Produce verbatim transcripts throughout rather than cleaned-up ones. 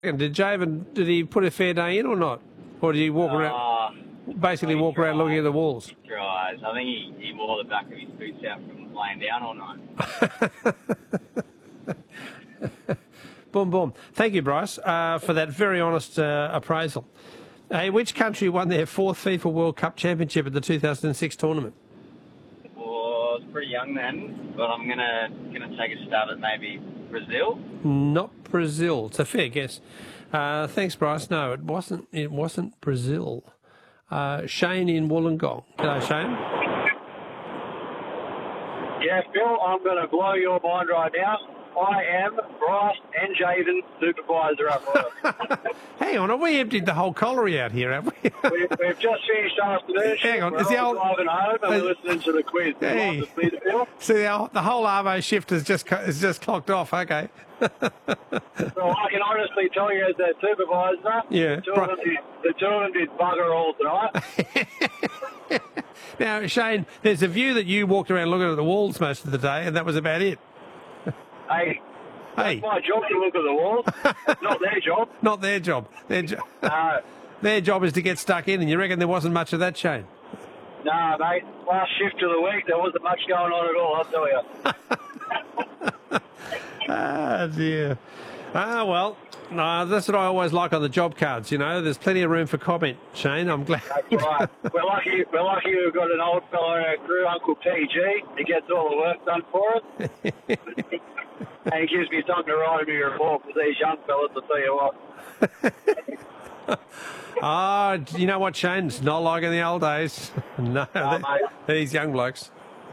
And did Javen, did he put a fair day in or not? Or did he walk around, Uh, basically walk around looking at the walls? He tries. I think he, he wore the back of his boots out from laying down all night. Boom, boom. Thank you, Bryce, uh, for that very honest uh, appraisal. Hey, which country won their fourth FIFA World Cup championship at the two thousand six tournament? Well, I was pretty young then, but I'm gonna gonna take a stab at maybe Brazil. Not Brazil. It's a fair guess. Uh, thanks, Bryce. No, it wasn't. It wasn't Brazil. Uh, Shane in Wollongong. G'day, Shane. Yeah, Phil, I'm going to blow your mind right now. I am Bryce and Jaden supervisor at work. Hang on, have we emptied the whole colliery out here, have we? we've, we've just finished afternoon. Hang on, we're is the old... driving home and we're listening to the quiz. Hey. Like to see the Phil? See, the, the whole Arvo shift has just has just clocked off. Okay. So I can honestly tell you as their supervisor, Yeah. the, two of them did, the two of them did bugger all tonight. Now, Shane, there's a view that you walked around looking at the walls most of the day, and that was about it. Hey, Hey. it's my job to look at the walls. It's not their job. Not their job. Their, jo- No. their job is to get stuck in, and you reckon there wasn't much of that, Shane? Nah, mate. Last shift of the week, there wasn't much going on at all, I'll tell you. Ah, dear. Ah, well, no, that's what I always like on the job cards, you know. There's plenty of room for comment, Shane. I'm glad. That's right. We're lucky, we're lucky we've got an old fellow in our crew, Uncle P G. He gets all the work done for us. And he gives me something to write in my report for these young fellas, I'll tell you what. Ah, you know what, Shane? It's not like in the old days. No, Oh, they- mate. these young blokes.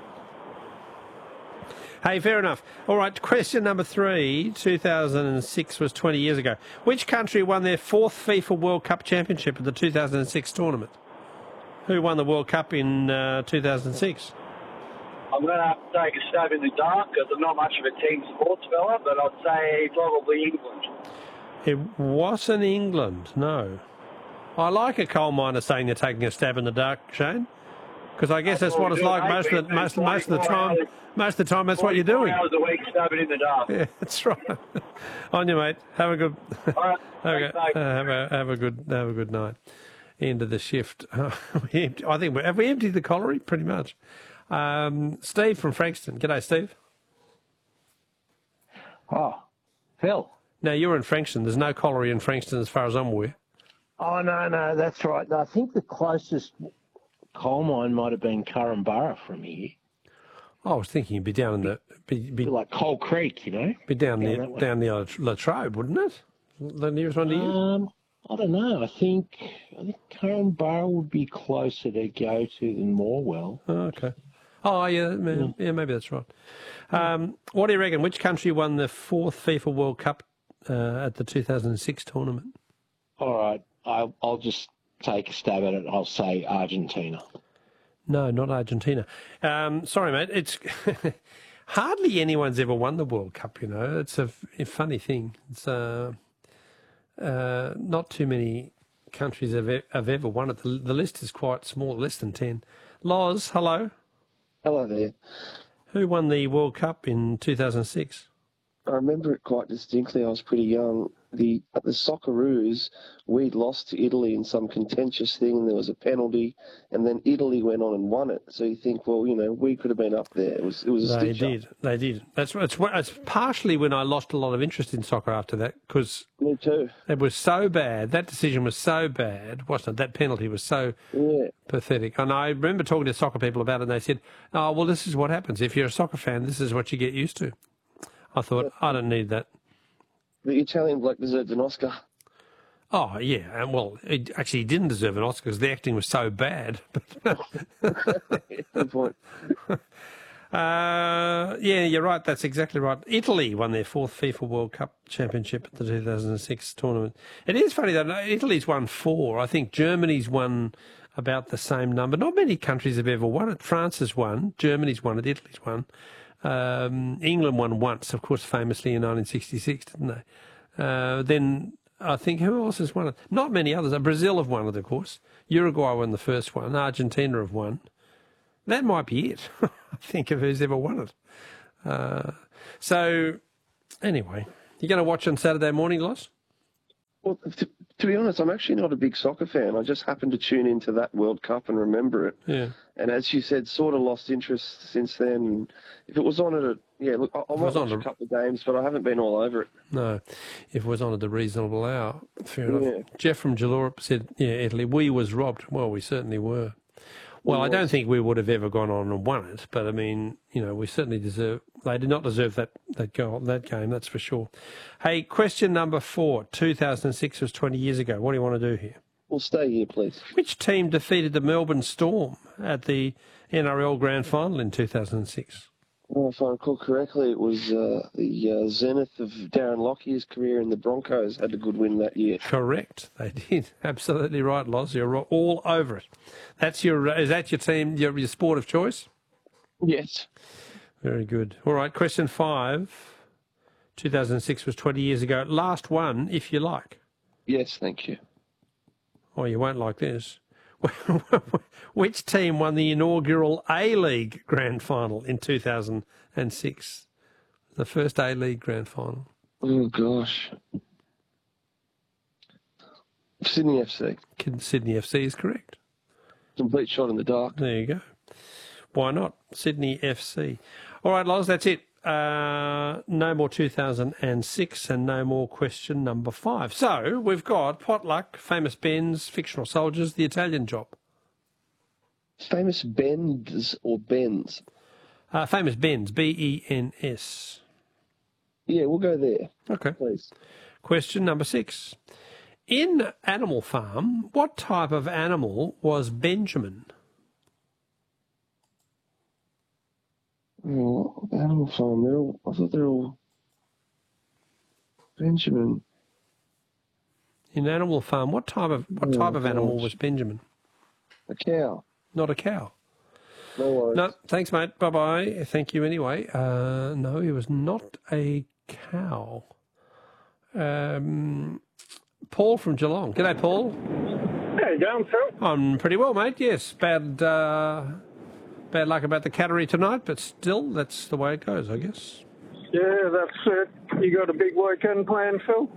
Hey, fair enough. All right, question number three. two thousand six was twenty years ago. Which country won their fourth FIFA World Cup championship at the two thousand six tournament? Who won the World Cup in uh, two thousand six? I'm going to have to take a stab in the dark because I'm not much of a team sports fella, but I'd say probably England. It wasn't England, no. I like a coal miner saying they're taking a stab in the dark, Shane, because I guess that's, That's what what it's we do, like mate. most of the, We most, spend most of the twenty-four time. hours- Most of the time, that's what you're doing. hours a week stabbing in the dark. Yeah, that's right. On you, mate. Have a good. All right. have, a, Thanks, mate. uh, have a have a good have a good night. End of the shift. we empty, I think we have we emptied the colliery pretty much. Um, Steve from Frankston. G'day, Steve. Oh, Phil. Now you're in Frankston. There's no colliery in Frankston as far as I'm aware. Oh, no, no, that's right. I think the closest coal mine might have been Currumbara from here. I was thinking you'd be down in the be, be, Like Coal Creek, you know? be down down near that way. down near Latrobe, wouldn't it? The nearest one to you. Um, I don't know. I think I think Currumbara would be closer to go to than Morwell. Oh, okay. Oh, yeah, ma- yeah, maybe that's right. Um, what do you reckon? Which country won the fourth FIFA World Cup uh, at the two thousand six tournament? All right, I'll, I'll just take a stab at it. I'll say Argentina. No, not Argentina. Um, sorry, mate. It's hardly anyone's ever won the World Cup, you know. It's a, f- a funny thing. It's uh, uh, not too many countries have, e- have ever won it. The, the list is quite small, less than ten. Loz, hello. Hello there. Who won the World Cup in two thousand six? I remember it quite distinctly. I was pretty young. The at the Socceroos, we lost to Italy in some contentious thing. There was a penalty, and then Italy went on and won it. So you think, well, you know, we could have been up there. It was it was a They stitch up. did. They did. That's it's, it's partially when I lost a lot of interest in soccer after that because Me too. it was so bad. That decision was so bad, wasn't it? That penalty was so Yeah. pathetic. And I remember talking to soccer people about it, and they said, "Oh, well, this is what happens if you're a soccer fan. This is what you get used to." I thought, I don't need that. The Italian bloke deserved an Oscar. Oh, yeah. And well, it, actually, he didn't deserve an Oscar because the acting was so bad. Good point. Uh, yeah, you're right. That's exactly right. Italy won their fourth FIFA World Cup championship at the two thousand six tournament. It is funny, though. Italy's won four. I think Germany's won about the same number. Not many countries have ever won it. France has won. Germany's won it. Italy's won. Um, England won once, of course, famously in nineteen sixty-six, didn't they? Uh, then I think who else has won it? Not many others. Brazil have won it, of course. Uruguay won the first one. Argentina have won. That might be it, I think, of who's ever won it. Uh, so, anyway, you going to watch on Saturday morning, Loss? Well, to, to be honest, I'm actually not a big soccer fan. I just happened to tune into that World Cup and remember it. Yeah. And as you said, sort of lost interest since then. If it was on at a, yeah, look, I, I might was on watch a a- couple of games, but I haven't been all over it. No, if it was on at a reasonable hour, fair enough. Yeah. Jeff from Jalorp said, yeah, Italy, we was robbed. Well, we certainly were. Well, We I don't was. think we would have ever gone on and won it, but I mean, you know, we certainly deserve. They did not deserve that that goal, that game. That's for sure. Hey, question number four. two thousand six was twenty years ago. What do you want to do here? Well, stay here, please. Which team defeated the Melbourne Storm at the N R L Grand Final in two thousand six? Well, if I recall correctly, it was uh, the uh, zenith of Darren Lockyer's career, and the Broncos had a good win that year. Correct, they did. Absolutely right, Loz. You're all over it. That's your. Is that your team? Your, your sport of choice? Yes. Very good. All right, question five. two thousand six was twenty years ago. Last one, if you like. Yes, thank you. Oh, you won't like this. Which team won the inaugural A-League Grand Final in two thousand six? The first A-League Grand Final. Oh, gosh. Sydney F C. Sydney F C is correct. Complete shot in the dark. There you go. Why not? Sydney F C. All right, Loz, that's it. Uh, no more two thousand six and no more question number five. So we've got Potluck, Famous Ben's, Fictional Soldiers, The Italian Job. Famous Bends or Bens? Uh, Famous Ben's, B E N S. Yeah, we'll go there, Okay. please. Question number six. In Animal Farm, what type of animal was Benjamin? Oh, Animal Farm. They're all, I thought they're all Benjamin. In Animal Farm, what type of what Oh, type of animal gosh. was Benjamin? A cow. Not a cow. No worries. No, thanks, mate. Bye bye. Thank you anyway. Uh, no, he was not a cow. Um, Paul from Geelong. G'day, Paul. How you going, Phil? I'm pretty well, mate. Yes, bad, uh, bad luck about the Cattery tonight, but still, that's the way it goes, I guess. Yeah, that's it. You got a big weekend planned, Phil?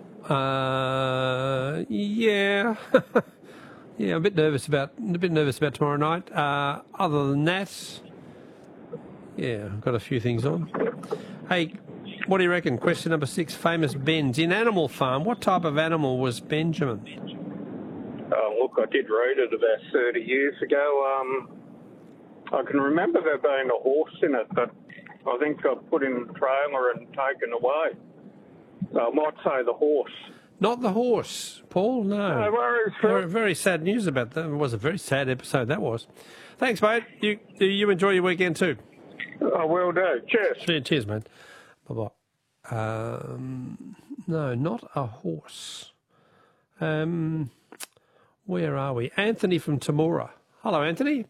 Uh, yeah, yeah. I'm a bit nervous about a bit nervous about tomorrow night. Uh, other than that, yeah, I've got a few things on. Hey, what do you reckon? Question number six. Famous Ben's in Animal Farm. What type of animal was Benjamin? Oh, look, I did read it about thirty years ago. Um, I can remember there being a horse in it, but I think got put in a trailer and taken away. So I might say the horse. Not the horse, Paul. No. No worries, Phil. Very, very sad news about that. It was a very sad episode. That was. Thanks, mate. You you enjoy your weekend too. I will do. Cheers. Cheers, cheers, mate. Bye bye. Um, no, not a horse. Um, where are we? Anthony from Temora. Hello, Anthony.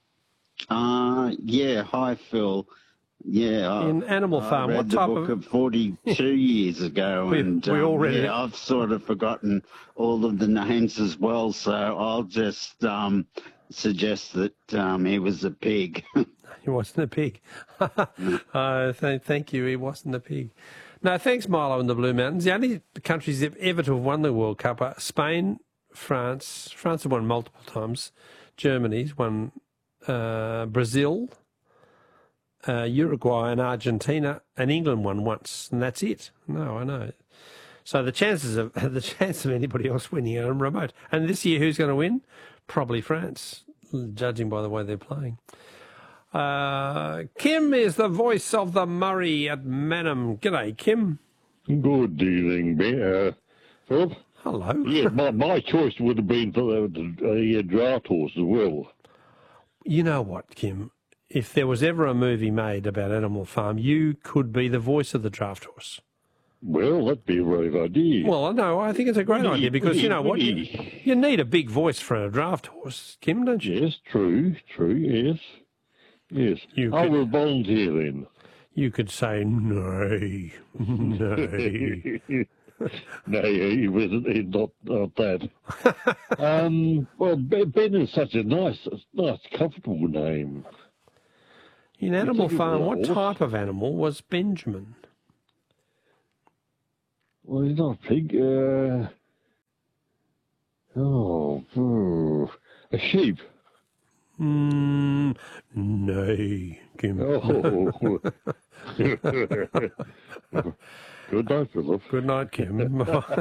Uh, yeah, hi, Phil. Yeah, I- In Animal I Farm, read what the type book of- of forty-two years ago, We- and we all um, read yeah, it. I've sort of forgotten all of the names as well, so I'll just um, suggest that um, he was a pig. He wasn't a pig. uh, th- thank you. He wasn't a pig. No, thanks, Milo in the Blue Mountains. The only countries that ever to have won the World Cup are Spain, France. France have won multiple times. Germany's won. Uh, Brazil, uh, Uruguay, and Argentina, and England won once, and that's it. No, I know. So the chances of the chance of anybody else winning are remote. And this year, who's going to win? Probably France, judging by the way they're playing. Uh, Kim is the voice of the Murray at Manham. G'day, Kim. Good evening, Ben. Uh, Phil? Hello. Yeah, my, my choice would have been for the, the uh, draft horse as well. You know what, Kim? If there was ever a movie made about Animal Farm, you could be the voice of the draft horse. Well, that'd be a brave idea. Well, I know. I think it's a great idea because, you know what, you, you need a big voice for a draft horse, Kim, don't you? Yes, true, true, yes. Yes. You I could- will volunteer then. You could say, nay, nay. No, he wasn't. He's not, not that. um, well, Ben Ben is such a nice, nice, comfortable name. In Animal think it Farm, was a what horse? type of animal was Benjamin? Well, he's not a pig. Uh, A sheep. Mm, nay, Kim. Oh. Good night, Philip. Good night, Kim.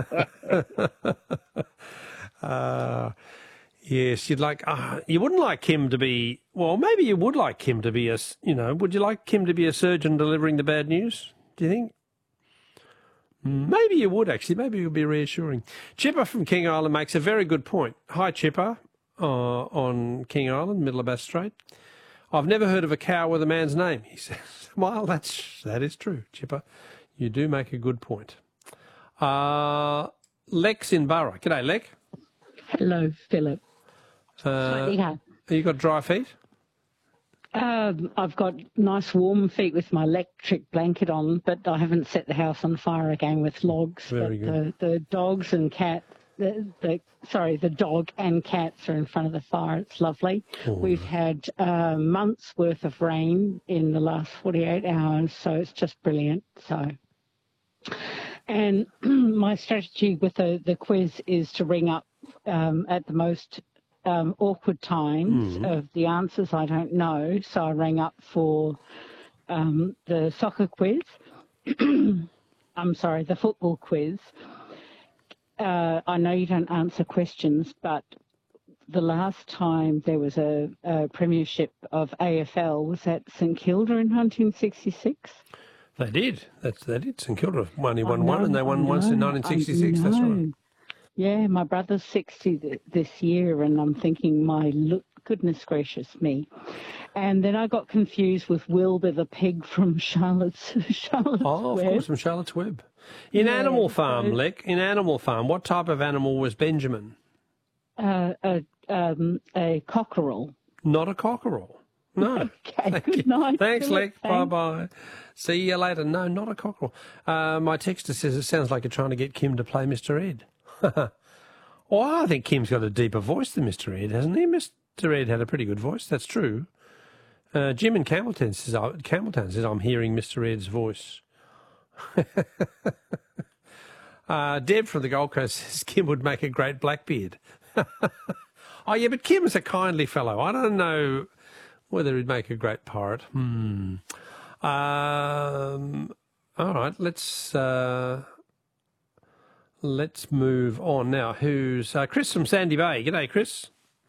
uh, yes, you'd like. Uh, you wouldn't like Kim to be. Well, maybe you would like Kim to be a. You know, would you like Kim to be a surgeon delivering the bad news? Do you think? Maybe you would actually. Maybe it would be reassuring. Chipper from King Island makes a very good point. Hi, Chipper, uh, on King Island, middle of Bass Strait. I've never heard of a cow with a man's name, he says. Well, that's that is true, Chipper. You do make a good point. Uh, Lex in Burra. G'day, Lex. Hello, Philip. Uh, Yeah. you got dry feet? Um, I've got nice warm feet with my electric blanket on, but I haven't set the house on fire again with logs. Very but good. The, the dogs and cat, the, the sorry, the dog and cats are in front of the fire. It's lovely. Oh, We've had uh, months worth of rain in the last forty-eight hours, so it's just brilliant. So, and my strategy with the, the quiz is to ring up um, at the most Um, awkward times Mm. of the answers I don't know. So I rang up for um, the soccer quiz. I'm sorry, the football quiz. Uh, I know you don't answer questions, but the last time there was a, a premiership of A F L was at St Kilda in nineteen sixty-six. They did. That's they did. St Kilda only I won one, know, and they won I once in know, nineteen I sixty-six. That's right. know. Yeah, my brother's sixty th- this year, and I'm thinking, my lo- goodness gracious me. And then I got confused with Wilbur the pig from Charlotte's, Charlotte's Oh, of Web. course, from Charlotte's Web. In Yeah, Animal Farm, so- Leck, in Animal Farm, what type of animal was Benjamin? Uh, a, um, a cockerel. Not a cockerel. No. Okay, Thank good you. night. Thanks, Philip, Leck. thanks. Bye-bye. See you later. No, not a cockerel. Uh, my texter says it sounds like you're trying to get Kim to play Mister Ed. Well, I think Kim's got a deeper voice than Mister Ed, hasn't he? Mister Ed had a pretty good voice. That's true. Uh, Jim in Campbelltown says, uh, Campbelltown says, I'm hearing Mister Ed's voice. uh, Deb from the Gold Coast says Kim would make a great Blackbeard. Oh, yeah, but Kim's a kindly fellow. I don't know whether he'd make a great pirate. Hmm. Um, all right, let's uh, let's move on now. Who's uh, Chris from Sandy Bay? G'day, Chris.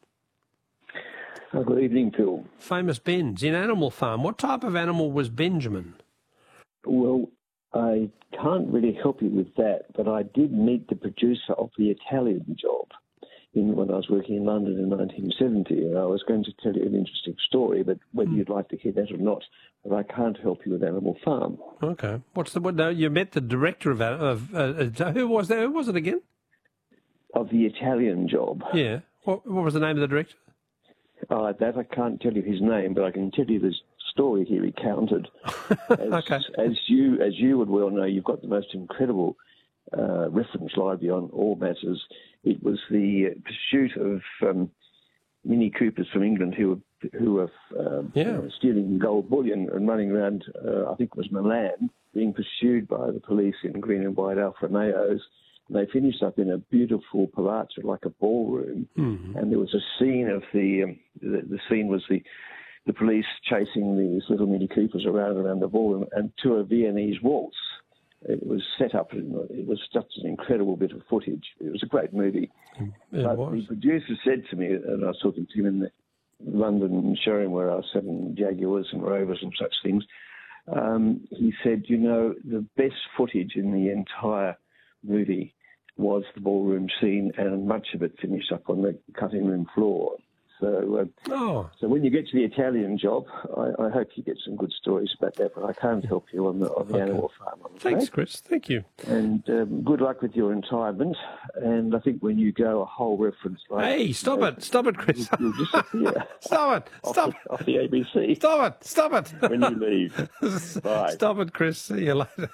Oh, good evening, Phil. Famous Ben's in Animal Farm. What type of animal was Benjamin? Well, I can't really help you with that, but I did meet the producer of The Italian Job in when I was working in London in nineteen seventy, and I was going to tell you an interesting story, but whether you'd like to hear that or not, but I can't help you with Animal Farm. Okay. What's the what? No, you met the director of of uh, uh, who was that? Who was it again? Of The Italian Job. Yeah. What What was the name of the director? Uh, that I can't tell you his name, but I can tell you the story he recounted. As, Okay. As you as you would well know, you've got the most incredible uh, reference library on all matters. It was the pursuit of um, Mini Coopers from England who were who were um, Yeah. uh, stealing gold bullion and running around. Uh, I think it was Milan, being pursued by the police in green and white Alfa Romeos. And they finished up in a beautiful palazzo, like a ballroom. Mm-hmm. And there was a scene of the, um, the the scene was the the police chasing these little Mini Coopers around around the ballroom and to a Viennese waltz. It was set up. It was just an incredible bit of footage. It was a great movie. It but was. the producer said to me, and I was talking to him in the London showroom where I was selling Jaguars and Rovers and such things. Um, he said, you know, the best footage in the entire movie was the ballroom scene, and much of it finished up on the cutting room floor. So, uh, Oh. so when you get to The Italian Job, I, I hope you get some good stories about that. But I can't help you on the on the Okay. Animal Farm. I'm Thanks, afraid. Chris. Thank you. And um, good luck with your retirement. And I think when you go, a whole reference like Hey, stop it! Stop it, Chris! you'll disappear Stop it! off, Stop! the, off the A B C Stop it! Stop it! when you leave. Bye. Stop it, Chris. See you later.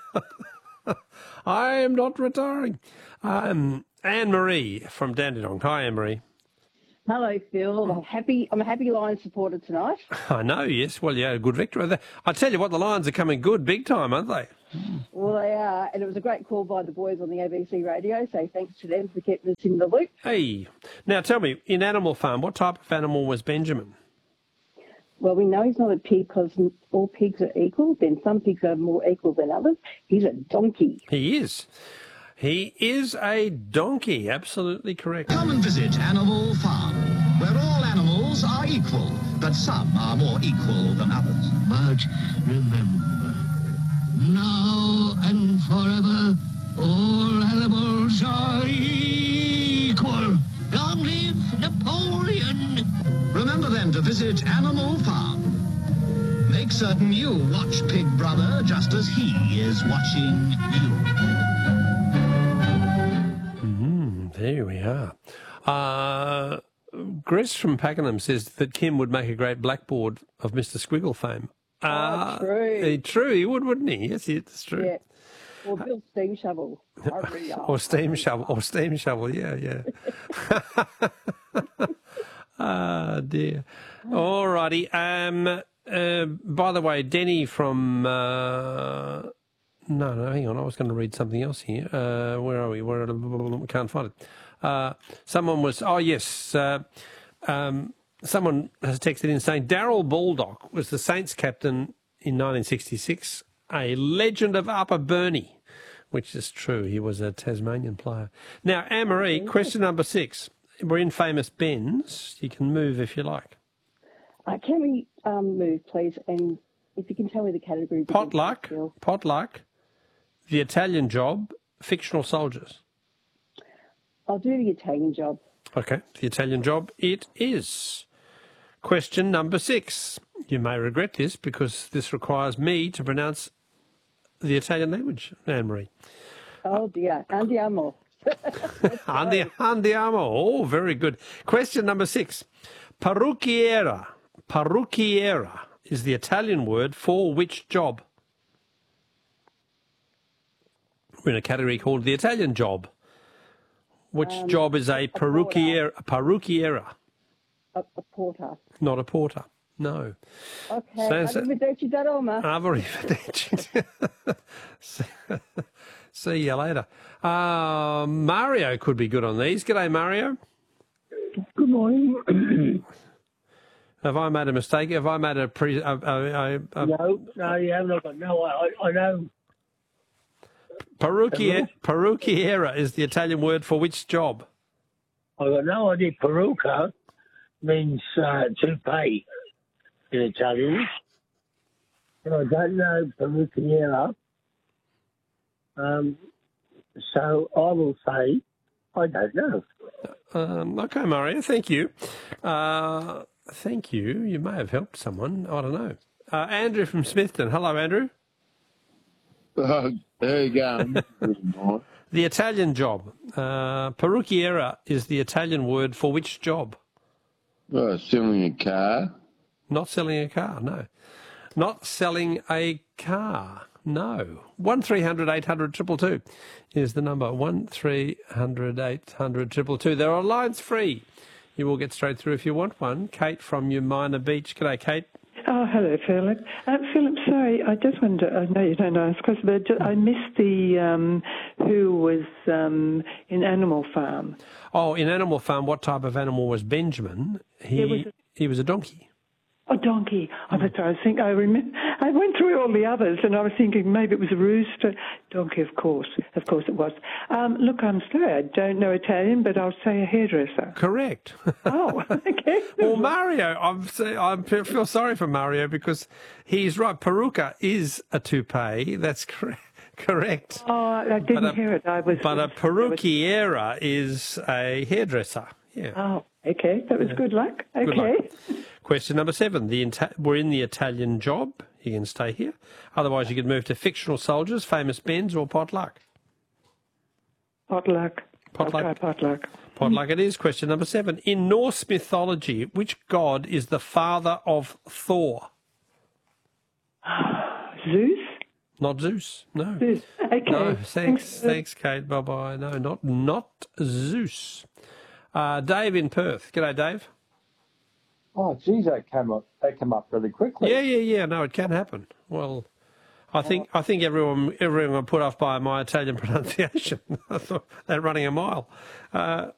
I am not retiring. Um, Anne Marie from Dandenong. Hi, Anne Marie. Hello, Phil. I'm happy. I'm a happy Lions supporter tonight. I know, yes. Well, you had a good victory. I tell you what, the Lions are coming good big time, aren't they? Well, they are, and it was a great call by the boys on the A B C radio, so thanks to them for keeping us in the loop. Hey, now tell me, in Animal Farm, what type of animal was Benjamin? Well, we know he's not a pig because all pigs are equal. Then some pigs are more equal than others. He's a donkey. He is. He is a donkey. Absolutely correct. Come and visit Animal Farm, where all animals are equal, but some are more equal than others. But remember, now and forever, all animals are equal. Long live Napoleon! Remember then to visit Animal Farm. Make certain you watch Pig Brother just as he is watching you. There we are. Uh, Grace from Pakenham says that Kim would make a great blackboard of Mister Squiggle fame. Uh, oh, true. Uh, true, he would, wouldn't he? Yes, it's true. Yeah. Or Bill Steam Shovel. or Steam Shovel. Or Steam Shovel, yeah, yeah. Ah, dear. All righty. Um, uh, by the way, Denny from... Uh, No, no, hang on. I was going to read something else here. Uh, where are we? Where we can't find it. Uh, someone was. Oh yes. Uh, um, someone has texted in saying Darryl Baldock was the Saints captain in nineteen sixty-six, a legend of Upper Burnie, which is true. He was a Tasmanian player. Now, Anne-Marie, question number six. We're in Famous Ben's. You can move if you like. Uh, can we um, move, please? And if you can tell me the category. Potluck. Potluck. The Italian Job, Fictional Soldiers. I'll do the Italian Job. Okay, the Italian Job it is. Question number six. You may regret this because this requires me to pronounce the Italian language, Anne-Marie. Oh dear, andiamo. Andi, andiamo. Oh, very good. Question number six. Parrucchiera. Parrucchiera is the Italian word for which job? We're in a category called the Italian Job. Which um, job is a, a parrucchiera? A parrucchiera. A, a porter. Not a porter. No. Okay. So, arrivederci da Roma. Arrivederci. See you later. Uh, Mario could be good on these. G'day, Mario. Good morning. Have I made a mistake? Have I made a pre? A, a, a, a... No, no, you haven't. No, I, I know. Parrucchiera, parrucchiera is the Italian word for which job? I got no idea. Parrucca means uh, toupee in Italian. And I don't know parrucchiera. Um, so I will say I don't know. Um, okay, Mario, thank you. Uh, thank you. You may have helped someone. I don't know. Uh, Andrew from Smithton. Hello, Andrew. Uh, there you go. The Italian Job. Uh, parrucchiera is the Italian word for which job? Uh, selling a car. Not selling a car, no. Not selling a car, no. one three hundred eight hundred two two two is the number. one three hundred eight hundred two two two. There are lines free. You will get straight through if you want one. Kate from Umina Beach. G'day, Kate. Oh, hello, Philip. Uh, Philip, sorry, I just wonder, I know you don't ask questions, but just, I missed the um, who was um, in Animal Farm. Oh, in Animal Farm, what type of animal was Benjamin? He was a, he was a donkey. A donkey. Oh, that's what I was thinking. I remember. I went through all the others, and I was thinking maybe it was a rooster. Donkey, of course. Of course it was. Um, look, I'm sorry, I don't know Italian, but I'll say a hairdresser. Correct. Oh, okay. Well, Mario, I'm, I feel sorry for Mario because he's right. Peruca is a toupee. That's correct. Correct. Oh, I didn't a, hear it. I was. But a parrucchiera is a hairdresser. Yeah. Oh, okay. That was yeah. good luck. Okay. Good luck. Question number seven. The we're in the Italian Job. You can stay here. Otherwise, you could move to Fictional Soldiers, Famous Ben's, or Potluck. Potluck. Potluck. I'll try potluck. Potluck it is. Question number seven. In Norse mythology, which god is the father of Thor? Zeus? Not Zeus. No. Zeus. Okay. No. Thanks. Thanks, Kate. Bye bye. No, not not Zeus. Uh, Dave in Perth. G'day, Dave. Oh, geez, that came up. That came up really quickly. Yeah, yeah, yeah. No, it can happen. Well, I think I think everyone everyone got put off by my Italian pronunciation. I thought they're running a mile. Uh,